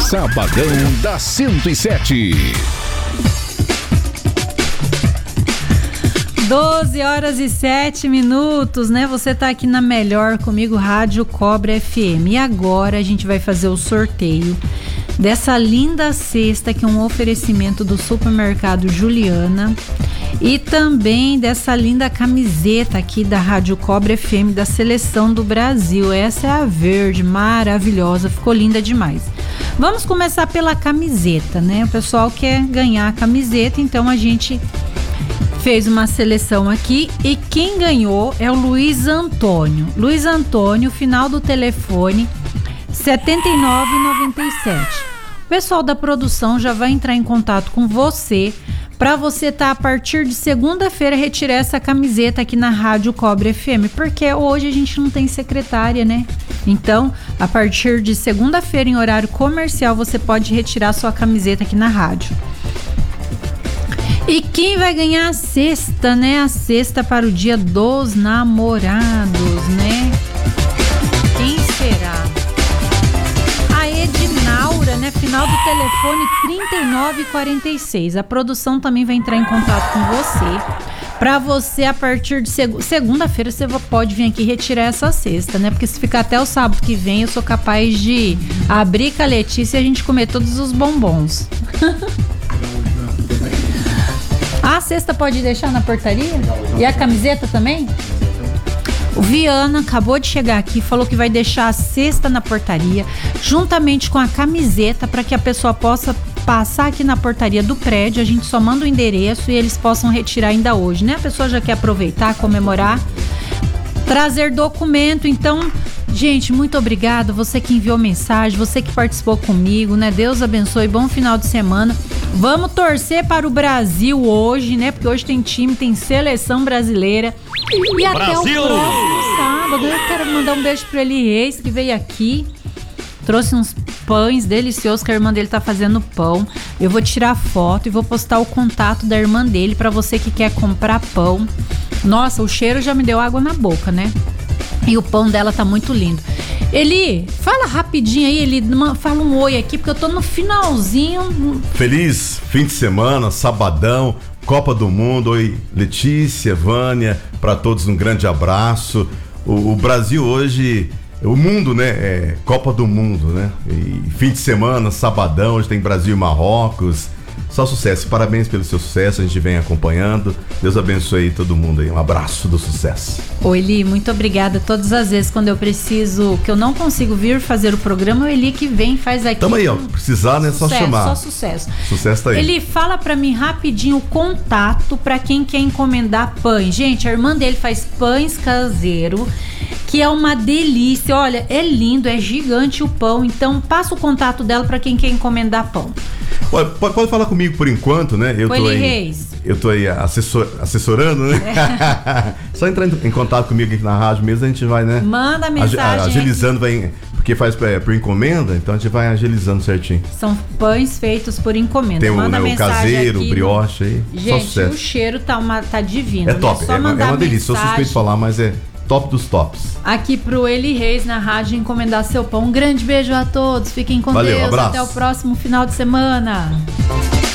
Sabadão da 107. 12h07, né? Você tá aqui na melhor comigo, Rádio Cobra FM. E agora a gente vai fazer o sorteio dessa linda cesta que é um oferecimento do supermercado Juliana e também dessa linda camiseta aqui da Rádio Cobra FM da Seleção do Brasil. Essa é a verde, maravilhosa, ficou linda demais. Vamos começar pela camiseta, né? O pessoal quer ganhar a camiseta, então a gente fez uma seleção aqui e quem ganhou é o Luiz Antônio. Luiz Antônio, final do telefone 7997. O pessoal da produção já vai entrar em contato com você para você a partir de segunda-feira retirar essa camiseta aqui na Rádio Cobra FM, porque hoje a gente não tem secretária, né? Então, a partir de segunda-feira em horário comercial você pode retirar sua camiseta aqui na rádio. E quem vai ganhar a cesta, né? A cesta para o Dia dos Namorados, né? Quem será? A Edinaura, né? Final do telefone 3946. A produção também vai entrar em contato com você. Para você, a partir de segunda-feira, você pode vir aqui retirar essa cesta, né? Porque se ficar até o sábado que vem, eu sou capaz de abrir com a Letícia e a gente comer todos os bombons. A cesta pode deixar na portaria? E a camiseta também? O Viana acabou de chegar aqui, falou que vai deixar a cesta na portaria, juntamente com a camiseta, para que a pessoa possa passar aqui na portaria do prédio. A gente só manda o endereço e eles possam retirar ainda hoje, né? A pessoa já quer aproveitar, comemorar, trazer documento. Então, gente, muito obrigada. Você que enviou mensagem, você que participou comigo, né? Deus abençoe, bom final de semana. Vamos torcer para o Brasil hoje, né? Porque hoje tem time, tem seleção brasileira. E até Brasil! O próximo sábado. Eu quero mandar um beijo pro Eli Reis, que veio aqui. Trouxe uns pães deliciosos, que a irmã dele tá fazendo pão. Eu vou tirar foto e vou postar o contato da irmã dele para você que quer comprar pão. Nossa, o cheiro já me deu água na boca, né? E o pão dela tá muito lindo. Eli, fala rapidinho aí, Eli, fala um oi aqui, porque eu tô no finalzinho. Feliz fim de semana, sabadão, Copa do Mundo. Oi, Letícia, Vânia, para todos um grande abraço. O Brasil hoje, o mundo, né, é Copa do Mundo, né? E fim de semana, sabadão, hoje tem Brasil e Marrocos. Só sucesso, parabéns pelo seu sucesso, a gente vem acompanhando. Deus abençoe todo mundo aí, um abraço do sucesso. Ô Eli, muito obrigada. Todas as vezes quando eu preciso, que eu não consigo vir fazer o programa, o Eli que vem e faz aqui. Tamo aí, ó, precisar, né, só chamar. Só sucesso. Sucesso tá aí. Eli, fala pra mim rapidinho o contato pra quem quer encomendar pães. Gente, a irmã dele faz pães caseiro, que é uma delícia. Olha, é lindo, é gigante o pão. Então passa o contato dela pra quem quer encomendar pão. Olha, pode falar comigo por enquanto, né? Eu tô aí assessorando, né? É. Só entrar em contato comigo aqui na rádio mesmo, a gente vai, né? Manda mensagem. Agilizando, porque faz por encomenda, então a gente vai agilizando certinho. São pães feitos por encomenda. Tem Manda o caseiro, o brioche aí. Gente, o cheiro tá divino. É top, né? é uma delícia. Sou suspeito de falar, mas é top dos tops. Aqui pro Eli Reis na rádio encomendar seu pão. Um grande beijo a todos, fiquem com Valeu, Deus. abraço. Até o próximo final de semana.